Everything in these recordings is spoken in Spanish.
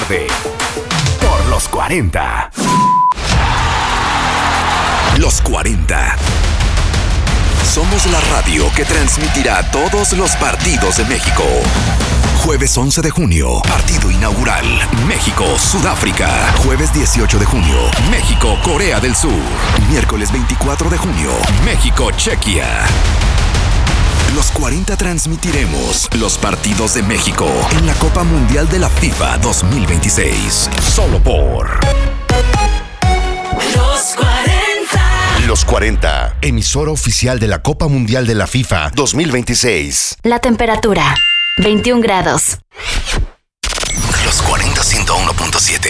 tarde. Por los 40. Los 40. Somos la radio que transmitirá todos los partidos de México. Jueves 11 de junio, partido inaugural, México-Sudáfrica. Jueves 18 de junio, México-Corea del Sur. Miércoles 24 de junio, México-Chequia. Los 40 transmitiremos los partidos de México en la Copa Mundial de la FIFA 2026. Solo por Los 40. Los 40, emisora oficial de la Copa Mundial de la FIFA 2026. La temperatura, 21 grados. Los 40 101.7.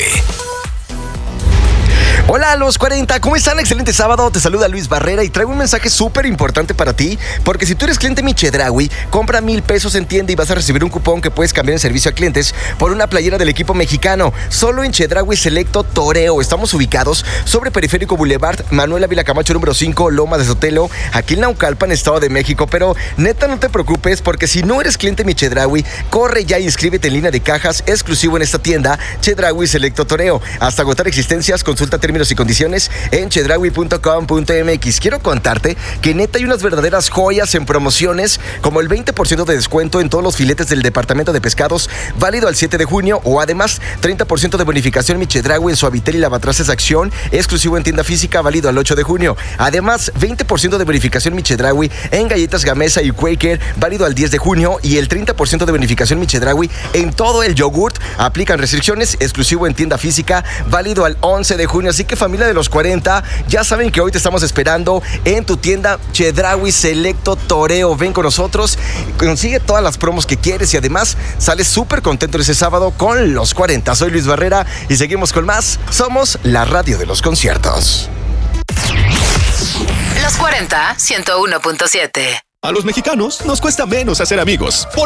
Hola, los 40, ¿cómo están? Excelente sábado, te saluda Luis Barrera y traigo un mensaje súper importante para ti, porque si tú eres cliente Mi Chedraui, compra 1,000 pesos en tienda y vas a recibir un cupón que puedes cambiar en servicio a clientes por una playera del equipo mexicano, solo en Chedraui Selecto Toreo. Estamos ubicados sobre Periférico Boulevard, Manuel Ávila Camacho número 5, Loma de Sotelo, aquí en Naucalpan, Estado de México. Pero neta, no te preocupes, porque si no eres cliente Mi Chedraui, corre ya e inscríbete en línea de cajas exclusivo en esta tienda, Chedraui Selecto Toreo. Hasta agotar existencias, consulta términos y condiciones en chedraui.com.mx. Quiero contarte que neta hay unas verdaderas joyas en promociones, como el 20% de descuento en todos los filetes del departamento de pescados, válido al 7 de junio, o además 30% de bonificación Mi Chedraui en suavitel y lavatrastes acción, exclusivo en tienda física, válido al 8 de junio. Además, 20% de bonificación Mi Chedraui en galletas Gamesa y Quaker, válido al 10 de junio, y el 30% de bonificación Mi Chedraui en todo el yogurt. Aplican restricciones, exclusivo en tienda física, válido al 11 de junio. Así que, familia de los 40, ya saben que hoy te estamos esperando en tu tienda Chedraui Selecto Toreo. Ven con nosotros, consigue todas las promos que quieres y además sales súper contento ese sábado con los 40. Soy Luis Barrera y seguimos con más. Somos la radio de los conciertos. Los 40, 101.7. A los mexicanos nos cuesta menos hacer amigos.